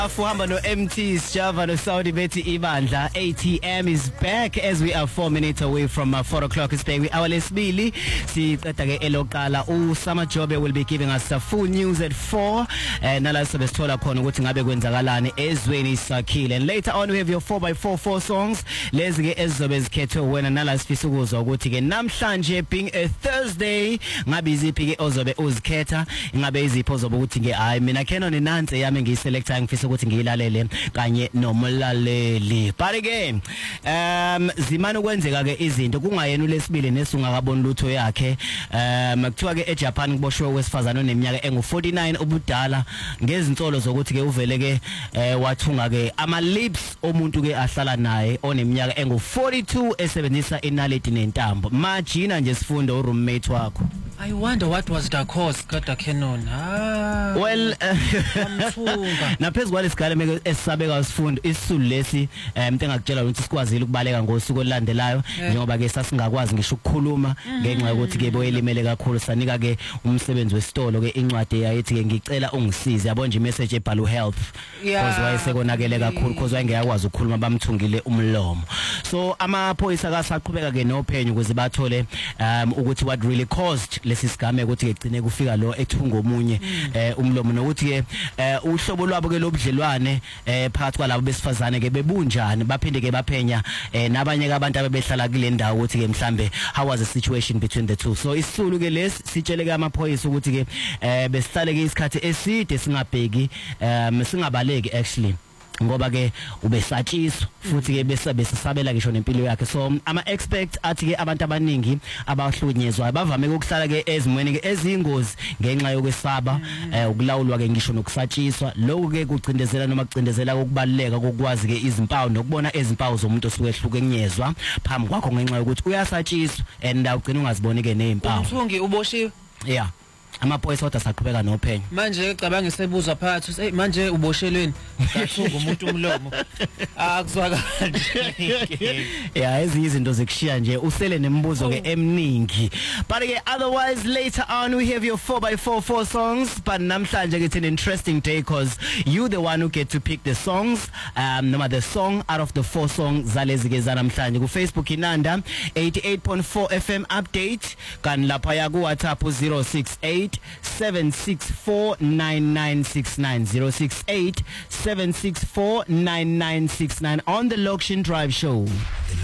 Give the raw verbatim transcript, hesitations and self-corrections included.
Fuhamba no M T Sjava no Saudi Betty Ibandla. A T M is back as we are four minutes away from uh, four o'clock today. We our lesbili siceda ke elokala uSama Jobe will be giving us the full news at four and nala sebesithola khona ukuthi ngabe kwenzakalani ezweni sakhile. And later on we have your four by four four songs lezi ke ezizobe zikhethwe wena nala sifisa ukuzwa ukuthi ke namhlanje being a Thursday ngabe iziphi ke ozobe uzikhetha ngabe izipho zobe ukuthi ke hayi mina Canon Nanze yami ngiyiselecta ngifisa ukuthi ngiyilalele kanye nomlaleli. But again um zimana ukwenzeka ke izinto kungayena ulesibili nesungakaboni lutho yakhe um kuthiwa ke eJapan kuboshwe wesifazana oneminyaka engu forty-nine ubudala ngezinsolo zokuthi ke uvele ke wathunga ke ama lips omuntu ke ahlala naye oneminyaka engu forty-two esebenzisa inaliti nentambo. Majina nje sifundo u roommate wakho. I wonder what was the cause kada Canon. Ah well naphezulu kwalesigala meke esisabeka isifundo isisulu lesi umuntu engakutshela ukuthi sikwazile ukubaleka ngosuku olandelayo njengoba ke sasingakwazi ngisho ukukhuluma ngenxa yokuthi ke boyelimele kakhulu sanika ke umsebenzi wesitolo ke incwadi yayithi ke ngicela ungisize yabo nje message ebhalu health because wayesekonakele kakhulu because wayengeyakwazi ukukhuluma bamthungile umlomo. So amaphoyisa kasaqhubeka ke nophenyo ukuze bathole um ukuthi what really caused lesi sigame ukuthi ke gcine kufika lo ethunga omunye eh umlomo nokuthi ke uhlobo lwabo ke lobudlelwane eh phakathi kwalabo besifazane ke bebunjani baphinde ke baphenya eh nabanye ke abantu abebehlala kule ndawo ukuthi ke mhlambe how was the situation between the two. So isisulu ke lesi sitshele ke amaphoyisa ukuthi ke eh besihlale ke isikhathi eside singabheki um singabaleki actually ngoba ke ubesatshiswa futhi ke bese besisabela ngisho nempilo yakhe. So ama expect athi ke abantu abaningi abahlukunyezwa bavame ukuhlala ke ezimweni ke eziyingozi ngenxa yokwesaba ukulawulwa ke ngisho nokusatshiswa. Lokho ke kucindezela noma kucindezela ukubaleka kokwazi ke izimpawu nokubona ezimpawu zomuntu osuke ehlukunyezwa phambi kwakho ngenxa yokuthi uyasatshiswa and ugcina ungaziboni ke nezimpawu. Umthungi uboshiwe. Yeah. Amaphoyisa kodwa saqhubeka nophenyo. Manje cabanga ngisebuzwa phakathi hey manje uboshelweni ngathunga umuntu umlomo akuzwakala. Yeah ezinye izinto zekushiya nje usele nemibuzo ke eminingi. But again otherwise later on we have your four by four four songs. But namhlanje it's an interesting day because you the one who get to pick the songs um noma the song out of the four songs zalezi ke zanamhlanje ku Facebook Inanda eighty-eight point four F M update kan lapha ya ku WhatsApp zero six eight seven six four nine nine six nine zero six eight seven six four nine nine six nine on the Lokshin Drive show.